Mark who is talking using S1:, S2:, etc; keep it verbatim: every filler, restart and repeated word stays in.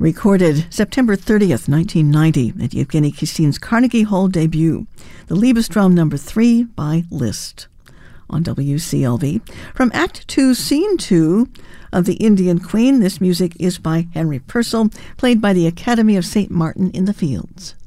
S1: Recorded September thirtieth, nineteen ninety, at Yevgeny Kissin's Carnegie Hall debut, the Liebesdrum number three by Liszt. On W C L V. From Act two, Scene two of The Indian Queen, this music is by Henry Purcell, played by the Academy of Saint Martin in the Fields.